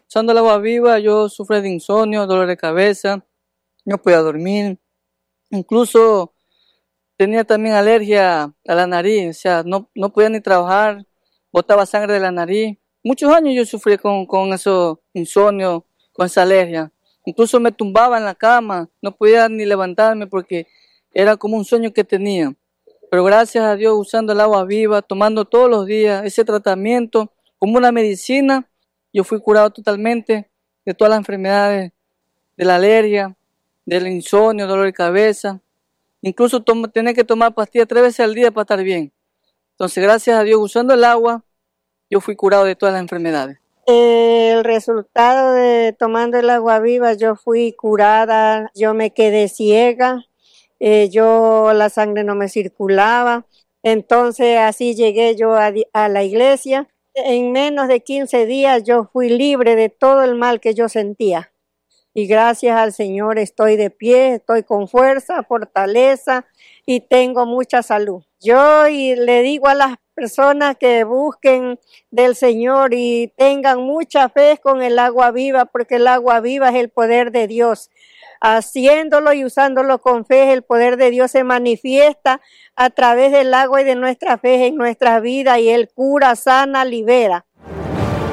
usando el agua viva, yo sufrí de insomnio, dolor de cabeza, no podía dormir, incluso tenía también alergia a la nariz, o sea, no podía ni trabajar, botaba sangre de la nariz. Muchos años yo sufrí con eso, insomnio, con esa alergia. Incluso me tumbaba en la cama, no podía ni levantarme porque era como un sueño que tenía. Pero gracias a Dios, usando el agua viva, tomando todos los días ese tratamiento como una medicina, yo fui curado totalmente de todas las enfermedades, de la alergia, del insomnio, dolor de cabeza. Incluso tener que tomar pastillas 3 veces al día para estar bien. Entonces, gracias a Dios, usando el agua, yo fui curado de todas las enfermedades. El resultado de tomando el agua viva, yo fui curada, yo me quedé ciega, la sangre no me circulaba, entonces así llegué yo a la iglesia. En menos de 15 días yo fui libre de todo el mal que yo sentía. Y gracias al Señor estoy de pie, estoy con fuerza, fortaleza y tengo mucha salud. Le digo a las personas que busquen del Señor y tengan mucha fe con el agua viva, porque el agua viva es el poder de Dios. Haciéndolo y usándolo con fe, el poder de Dios se manifiesta a través del agua y de nuestra fe en nuestra vida, y Él cura, sana, libera.